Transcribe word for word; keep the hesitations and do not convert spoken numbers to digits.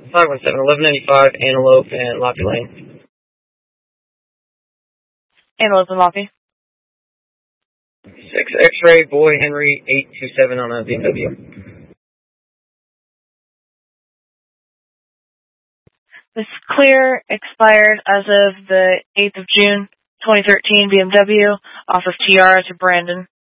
five one seven, eleven ninety-five, Antelope and Loppy Lane. Antelope and Loppy. six X-Ray, Boy Henry, eight two seven on a B M W. This clear expired as of the eighth of June, twenty thirteen, B M W, off of Tiara to Brandon.